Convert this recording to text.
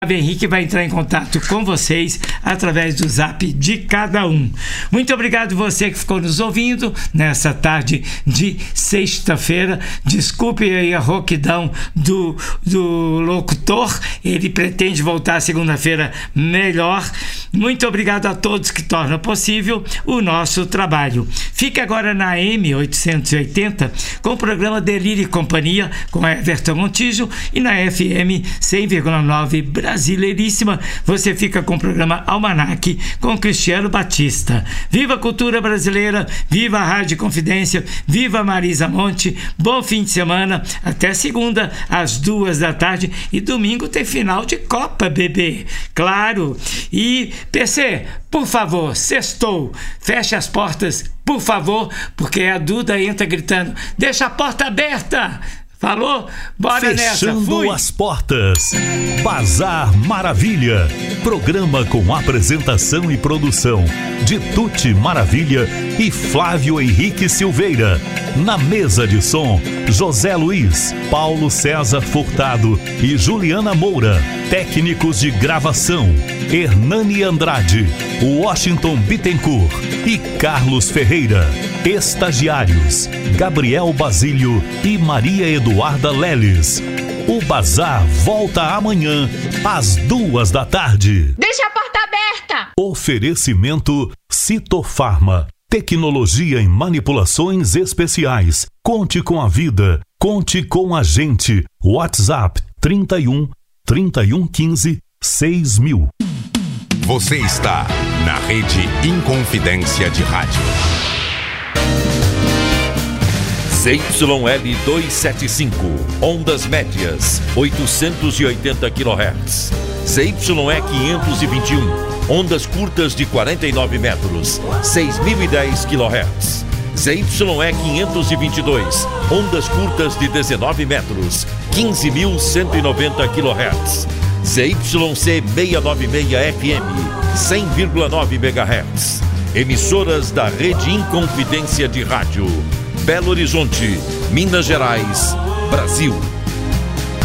Henrique vai entrar em contato com vocês através do zap de cada um. Muito obrigado você que ficou nos ouvindo nessa tarde de sexta-feira. Desculpe aí a rouquidão do locutor, ele pretende voltar segunda-feira melhor. Muito obrigado a todos que tornam possível o nosso trabalho. Fique agora na M880 com o programa Delírio e Companhia com Everton Montijo e na FM 100,9 Brasileiríssima, você fica com o programa Almanac com Cristiano Batista. Viva a cultura brasileira, viva a Rádio Confidência, viva Marisa Monte, bom fim de semana, até segunda às 2 da tarde e domingo tem final de Copa, bebê, claro. E PC, por favor, sextou, feche as portas, por favor, porque a Duda entra gritando, deixa a porta aberta. Falou? Bora nessa. Fechando as portas. Bazar Maravilha. Programa com apresentação e produção de Tuti Maravilha e Flávio Henrique Silveira. Na mesa de som, José Luiz, Paulo César Furtado e Juliana Moura. Técnicos de gravação, Hernani Andrade, Washington Bittencourt e Carlos Ferreira. Estagiários, Gabriel Basílio e Maria Eduarda Leles. O Bazar volta amanhã às 2 da tarde. Deixa a porta aberta! Oferecimento Citofarma. Tecnologia em manipulações especiais. Conte com a vida. Conte com a gente. WhatsApp 31 3115 6000. Você está na Rede Inconfidência de Rádio. ZYL 275, ondas médias, 880 kHz. ZYE 521, ondas curtas de 49 metros, 6.010 kHz. ZYE 522, ondas curtas de 19 metros, 15.190 kHz. ZYC 696 FM, 100,9 MHz. Emissoras da Rede Inconfidência de Rádio. Belo Horizonte, Minas Gerais, Brasil.